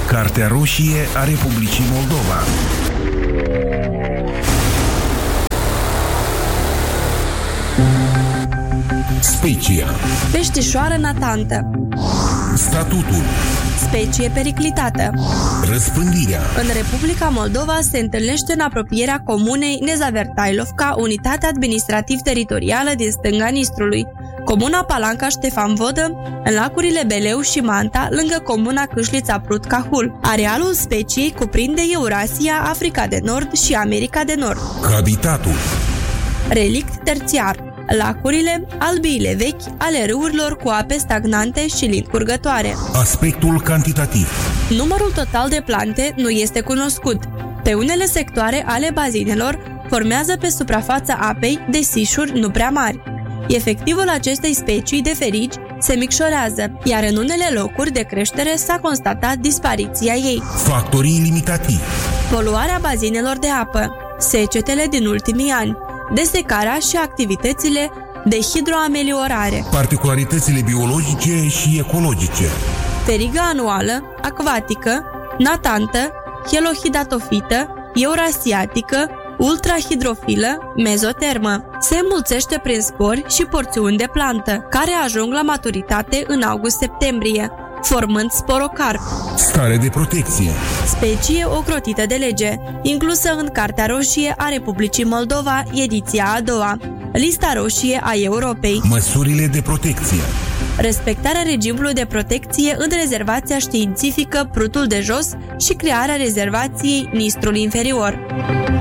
Cartea roșie a Republicii Moldova. Specia. Peștișoară natantă. Statutul. Specie periclitată. Răspândirea. În Republica Moldova se întâlnește în apropierea comunei Nezavertailovca, unitate administrativ-teritorială din stânga Nistrului, comuna Palanca Ștefan Vodă, în lacurile Beleu și Manta, lângă comuna Câșlița Prut-Cahul. Arealul speciei cuprinde Eurasia, Africa de Nord și America de Nord. Habitatul. Relict terțiar. Lacurile, albiile vechi ale râurilor cu ape stagnante și lin curgătoare. Aspectul cantitativ. Numărul total de plante nu este cunoscut. Pe unele sectoare ale bazinelor formează pe suprafața apei desișuri nu prea mari. Efectivul acestei specii de ferici se micșorează, iar în unele locuri de creștere s-a constatat dispariția ei. Factorii limitativi. Poluarea bazinelor de apă, secetele din ultimii ani, desecarea și activitățile de hidroameliorare. Particularitățile biologice și ecologice. Feriga anuală, acvatică, natantă, helohidatofită, eurasiatică, ultrahidrofilă, mezotermă. Se înmulțește prin spori și porțiuni de plantă, care ajung la maturitate în august-septembrie, formând sporocarp. Stare de protecție. Specie ocrotită de lege, inclusă în Cartea Roșie a Republicii Moldova, ediția a doua, Lista Roșie a Europei. Măsurile de protecție. Respectarea regimului de protecție în rezervația științifică Prutul de Jos și crearea rezervației Nistrul Inferior.